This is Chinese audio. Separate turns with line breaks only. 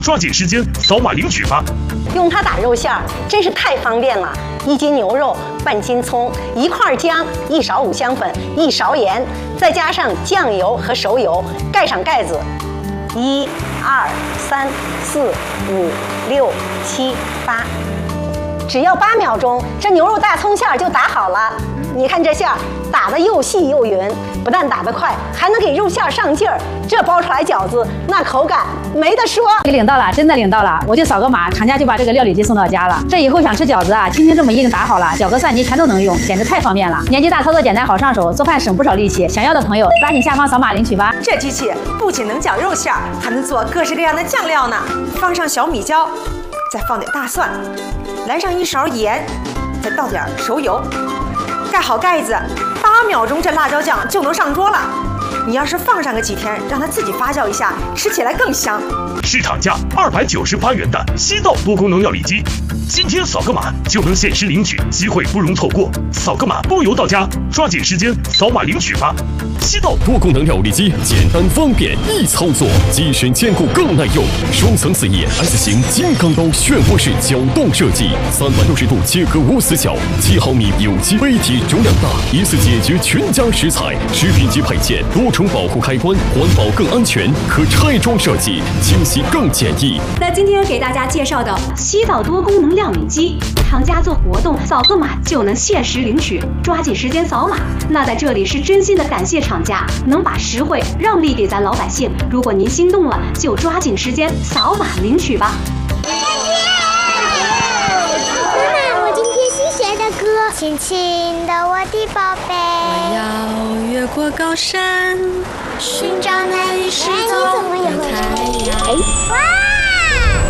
抓紧时间扫码领取吧！
用它打肉馅儿真是太方便了。1斤牛肉，半斤葱，1块姜，1勺五香粉，1勺盐，再加上酱油和熟油，盖上盖子。1、2、3、4、5、6、7、8，只要8秒钟，这牛肉大葱馅儿就打好了。你看这馅儿打得又细又匀，不但打得快，还能给肉馅儿上劲儿。这包出来饺子，那口感没得说。
领到了，真的领到了，我就扫个码，厂家就把这个料理机送到家了。这以后想吃饺子啊，轻轻这么一打好了，搅和蒜泥全都能用，简直太方便了。年纪大，操作简单，好上手，做饭省不少力气。想要的朋友，抓紧下方扫码领取吧。
这机器不仅能搅肉馅儿，还能做各式各样的酱料呢。放上小米椒，再放点大蒜，来上1勺盐，再倒点熟油，盖好盖子，8秒钟这辣椒酱就能上桌了。你要是放上个几天，让它自己发酵一下，吃起来更香。
市场价298元的西道多功能料理机，今天扫个码就能限时领取，机会不容错过。扫个码包邮到家，抓紧时间扫码领取吧！西道
多功能料理机，简单方便易操作，机身坚固更耐用，双层4叶 S 型金刚刀漩涡式搅动设计，360度切割无死角，7毫米有机杯体容量大，一次解决全家食材。食品级配件，多重保护开关，环保更安全，可拆装设计，清洗更简易。
那今天给大家介绍的西道多功能料理机，厂家做活动扫个码就能限时领取，抓紧时间扫码。那在这里是真心的感谢厂家能把实惠让利给咱老百姓。如果您心动了，就抓紧时间扫码领取吧。
妈妈，我今天新学的歌，亲亲的我的宝贝，
我要越过高山，
寻找那一世宗的太阳。哇！